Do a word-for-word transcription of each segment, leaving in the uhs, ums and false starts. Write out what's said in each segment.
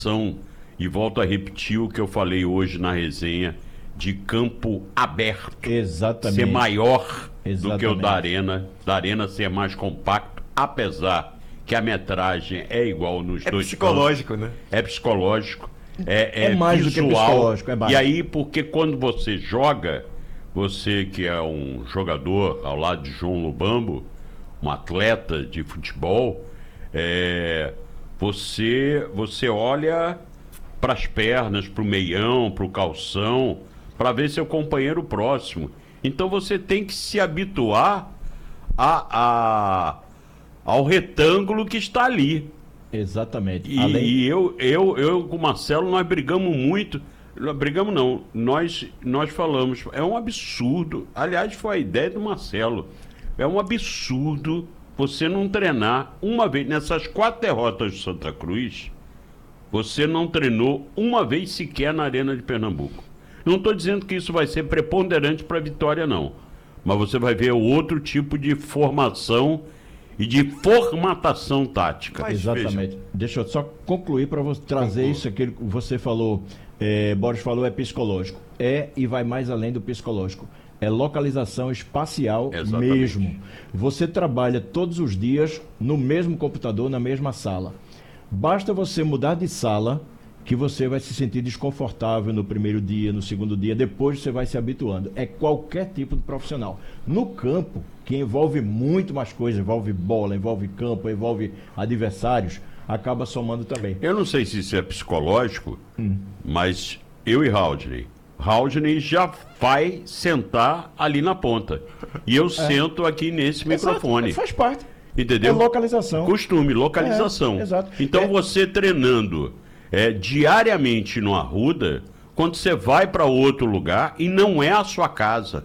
São, e volto a repetir o que eu falei hoje na resenha, de campo aberto. Exatamente. Ser maior Exatamente. do que o da Arena, da Arena ser mais compacto, apesar que a metragem é igual nos É dois psicológico, campos. né? É psicológico. É, é, É mais visual, do que psicológico, é mais. E aí, porque quando você joga, você que é um jogador ao lado de João Lubambo, um atleta de futebol, é, você, você olha para as pernas, para o meião, para o calção, para ver seu companheiro próximo. Então você tem que se habituar a, a, ao retângulo que está ali. Exatamente. E, Além... e eu, eu, eu com o Marcelo, nós brigamos muito. Nós brigamos não, nós, nós falamos, é um absurdo. Aliás, foi a ideia do Marcelo. É um absurdo você não treinar uma vez. Nessas quatro derrotas de Santa Cruz, você não treinou uma vez sequer na Arena de Pernambuco. Não estou dizendo que isso vai ser preponderante para a vitória, não. Mas você vai ver outro tipo de formação e de formatação tática. Mas, Exatamente. veja. Deixa eu só concluir para você trazer Conclua. isso que você falou, é, Boris falou, é psicológico. É e vai mais além do psicológico. É localização espacial. Exatamente. Mesmo. Você trabalha todos os dias no mesmo computador, na mesma sala. Basta você mudar de sala que você vai se sentir desconfortável no primeiro dia, no segundo dia, depois você vai se habituando. É qualquer tipo de profissional. No campo, que envolve muito mais coisas, envolve bola, envolve campo, envolve adversários, acaba somando também. Eu não sei se isso é psicológico, Hum. mas eu e Haldney. Haldney já vai sentar ali na ponta. E eu sento aqui nesse microfone. Exato, faz parte. Entendeu? É localização. Costume, localização. É, exato. Então É. você treinando é, diariamente no Arruda, quando você vai para outro lugar e não é a sua casa.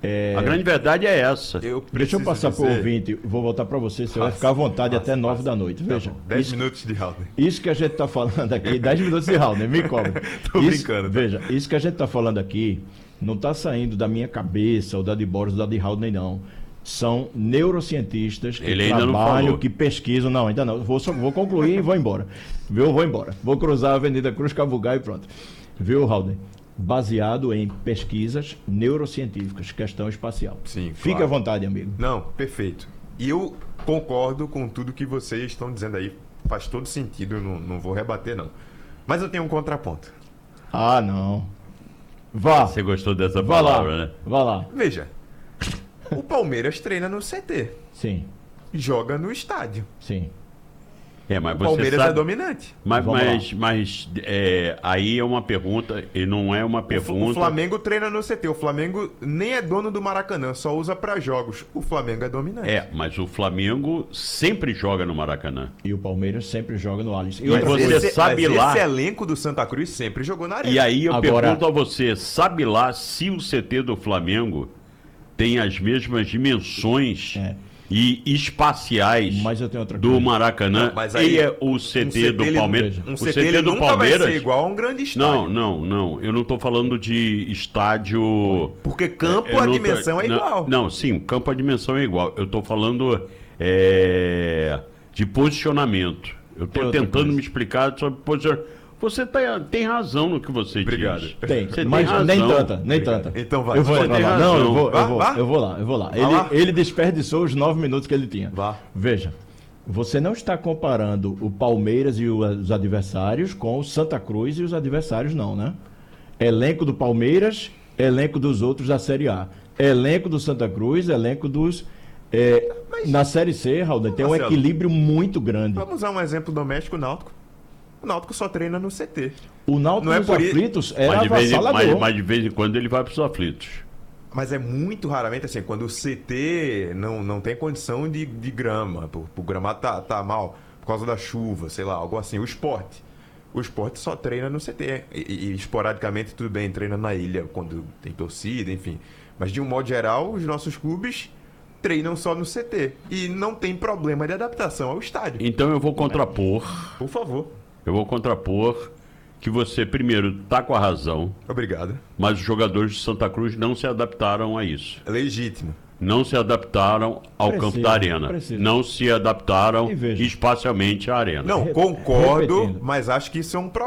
A grande verdade é essa. Eu Deixa eu preciso passar para o dizer- ouvinte, vou voltar para você, você vai Passa, ficar à vontade passa, até nove passa. da noite. Tá Veja, bom, dez isso, minutos de round. isso que a gente está falando aqui, dez minutos de round, né? Me cobra. Tô Isso- brincando, tá? Veja, isso que a gente está falando aqui não está saindo da minha cabeça, ou da de Boris, ou da de Haldney, não. São neurocientistas que Ele ainda não trabalham, falou. que pesquisam. Não, ainda não. Vou, só, vou concluir e vou embora. Viu? Vou embora. Vou cruzar a Avenida Cruz Cabugal e pronto. Viu, Haldney? Baseado em pesquisas neurocientíficas, questão espacial. Sim, Fique claro. à vontade, amigo. Não, perfeito. E eu concordo com tudo que vocês estão dizendo aí. Faz todo sentido, eu não, não vou rebater, não. Mas eu tenho um contraponto. Ah, não. Vá. Você gostou dessa Vá lá. palavra, né? Vá lá. Veja, o Palmeiras treina no C T, Sim, joga no estádio. sim. É, mas O você Palmeiras sabe... é dominante. Mas, Vamos mas, mas é, aí é uma pergunta, e não é uma O Fl- pergunta... O Flamengo treina no C T. O Flamengo nem é dono do Maracanã, só usa pra jogos. O Flamengo é dominante. É, mas o Flamengo sempre joga no Maracanã. E o Palmeiras sempre joga no Allianz. E Mas outra você coisa, sabe mas lá- Esse elenco do Santa Cruz sempre jogou na arena. E aí eu Agora- pergunto a você, sabe lá se o C T do Flamengo tem as mesmas dimensões É. e espaciais Mas eu tenho outra do coisa. Maracanã Não, mas aí, e é o C T um C T do ele- Palmeiras? Um o C T, C T ele do nunca vai Palmeiras... ser igual a um grande estádio. Não, não, não. Eu não estou falando de estádio... Porque campo, Eu a não tô- dimensão é não, igual. Não, sim, campo a dimensão é igual. Eu estou falando é, de posicionamento. Eu Tem estou outra tentando coisa. me explicar sobre posicionamento. Você tá, tem razão no que você Obrigado. diz. Tem, Você mas tem nem razão. tanta, nem Obrigado. tanta. Então vai. Eu vou Você entrar tem lá. Não, eu razão. vou, Vá, eu vou, vá. eu vou lá, eu vou lá. Vá Ele, lá. ele desperdiçou os nove minutos que ele tinha. Vá. Veja, você não está comparando o Palmeiras e o- os adversários com o Santa Cruz e os adversários, não, né? Elenco do Palmeiras, elenco dos outros da Série A. Elenco do Santa Cruz, elenco dos... é, Mas- na Série C, Raul, tem um Marcelo, equilíbrio muito grande. Vamos usar um exemplo doméstico, o Náutico. O Náutico só treina no C T. O Náutico Não é dos por i- aflitos era Mas de, vez, em- avassalador. mas, mas de vez em quando ele vai para os aflitos. Mas é muito raramente assim, quando o C T não, não tem condição de, de grama, o, o gramado tá, tá mal por causa da chuva, sei lá, algo assim. O esporte. O esporte só treina no C T. E, e- e esporadicamente, tudo bem, treina na ilha quando tem torcida, enfim. Mas de um modo geral, os nossos clubes treinam só no C T. E não tem problema de adaptação ao estádio. Então eu vou contrapor, Por favor. eu vou contrapor que você, primeiro, está com a razão, Obrigado. mas os jogadores de Santa Cruz não se adaptaram a isso. É legítimo. não se adaptaram ao Precisa, campo da arena. precisa. Não se adaptaram E veja. espacialmente à arena. Não, Re- concordo, repetindo. mas acho que isso é um problema.